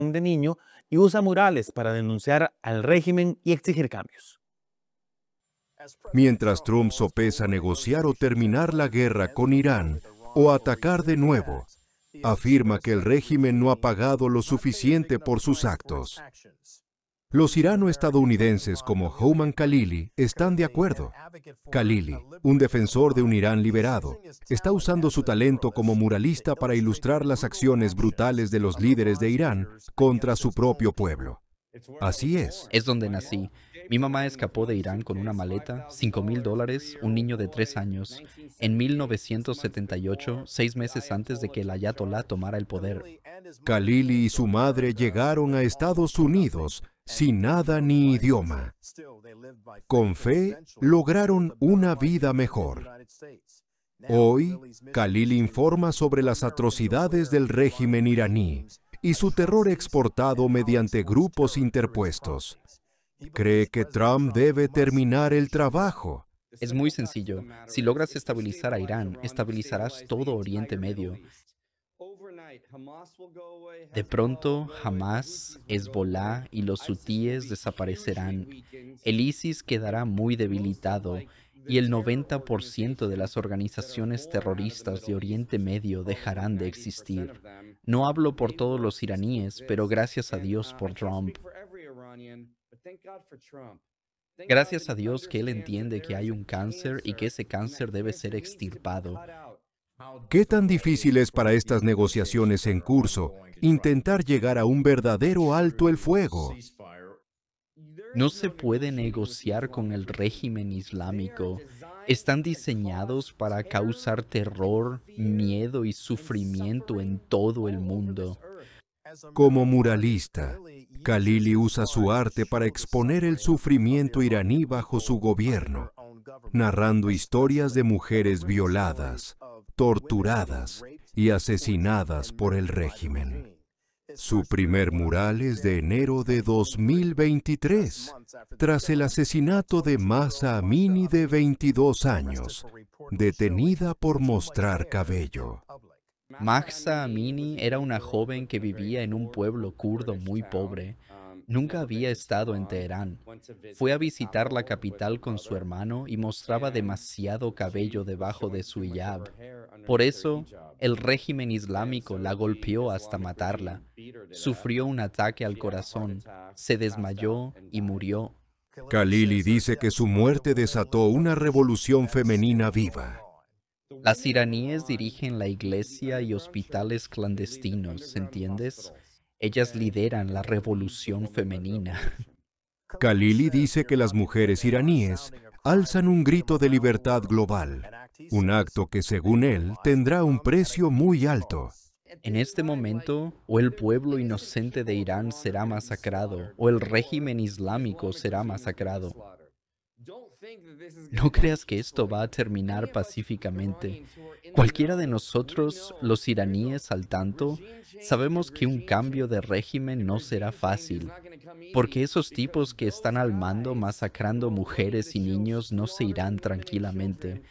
de niño y usa murales para denunciar al régimen y exigir cambios. Mientras Trump sopesa negociar o terminar la guerra con Irán o atacar de nuevo, afirma que el régimen no ha pagado lo suficiente por sus actos. Los irano-estadounidenses como Houman Khalili están de acuerdo. Khalili, un defensor de un Irán liberado, está usando su talento como muralista para ilustrar las acciones brutales de los líderes de Irán contra su propio pueblo. Así es. Es donde nací. Mi mamá escapó de Irán con una maleta, $5,000, un niño de 3 años, en 1978, 6 meses antes de que el ayatolá tomara el poder. Khalili y su madre llegaron a Estados Unidos sin nada ni idioma. Con fe, lograron una vida mejor. Hoy, Khalili informa sobre las atrocidades del régimen iraní y su terror exportado mediante grupos interpuestos. Cree que Trump debe terminar el trabajo. Es muy sencillo. Si logras estabilizar a Irán, estabilizarás todo Oriente Medio. De pronto, Hamas, Hezbollah y los hutíes desaparecerán. El ISIS quedará muy debilitado y el 90% de las organizaciones terroristas de Oriente Medio dejarán de existir. No hablo por todos los iraníes, pero gracias a Dios por Trump. Gracias a Dios que él entiende que hay un cáncer y que ese cáncer debe ser extirpado. ¿Qué tan difícil es para estas negociaciones en curso intentar llegar a un verdadero alto el fuego? No se puede negociar con el régimen islámico. Están diseñados para causar terror, miedo y sufrimiento en todo el mundo. Como muralista, Khalili usa su arte para exponer el sufrimiento iraní bajo su gobierno, narrando historias de mujeres violadas, torturadas y asesinadas por el régimen. Su primer mural es de enero de 2023, tras el asesinato de Mahsa Amini de 22 años, detenida por mostrar cabello. Mahsa Amini era una joven que vivía en un pueblo kurdo muy pobre. Nunca había estado en Teherán. Fue a visitar la capital con su hermano y mostraba demasiado cabello debajo de su hijab. Por eso, el régimen islámico la golpeó hasta matarla. Sufrió un ataque al corazón, se desmayó y murió. Khalili dice que su muerte desató una revolución femenina viva. Las iraníes dirigen la iglesia y hospitales clandestinos, ¿entiendes? Ellas lideran la revolución femenina. Khalili dice que las mujeres iraníes alzan un grito de libertad global, un acto que, según él, tendrá un precio muy alto. En este momento, o el pueblo inocente de Irán será masacrado, o el régimen islámico será masacrado. No creas que esto va a terminar pacíficamente. Cualquiera de nosotros, los iraníes al tanto, sabemos que un cambio de régimen no será fácil, porque esos tipos que están al mando masacrando mujeres y niños no se irán tranquilamente.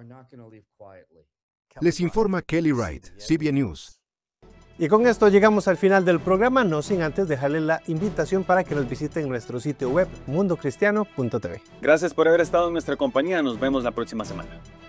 Les informa Kelly Wright, CBN News. Y con esto llegamos al final del programa, no sin antes dejarles la invitación para que nos visiten nuestro sitio web mundocristiano.tv. Gracias por haber estado en nuestra compañía. Nos vemos la próxima semana.